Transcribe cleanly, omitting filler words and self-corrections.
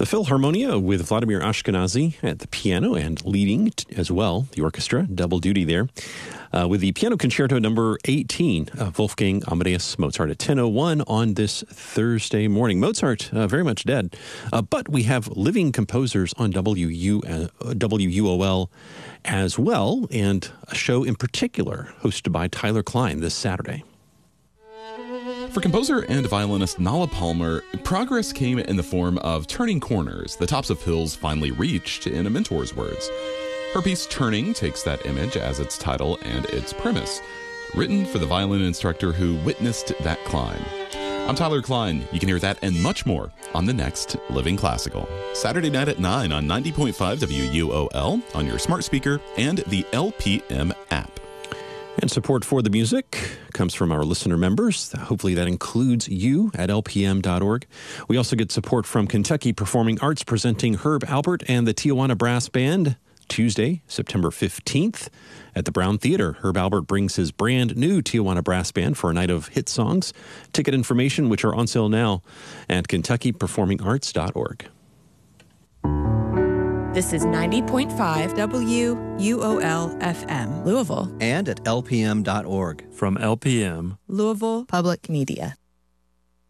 The Philharmonia with Vladimir Ashkenazy at the piano and leading as well, the orchestra, double duty there, with the Piano Concerto number 18 of Wolfgang Amadeus Mozart at 10:01 on this Thursday morning. Mozart, very much dead, but we have living composers on WUOL as well, and a show in particular hosted by Tyler Klein this Saturday. For composer and violinist Nala Palmer, progress came in the form of turning corners the tops of hills finally reached, in a mentor's words. Her piece Turning takes that image as its title and its premise, written for the violin instructor who witnessed that climb. I'm Tyler Klein. You can hear that and much more on the next Living Classical. Saturday night at 9 on 90.5 WUOL on your smart speaker and the LPM app. And support for the music comes from our listener members. Hopefully that includes you at lpm.org. We also get support from Kentucky Performing Arts presenting Herb Alpert and the Tijuana Brass Band Tuesday, September 15th at the Brown Theater. Herb Alpert brings his brand new Tijuana Brass Band for a night of hit songs. Ticket information, which are on sale now at kentuckyperformingarts.org. This is 90.5 WUOL FM, Louisville. And at lpm.org. From LPM, Louisville Public Media.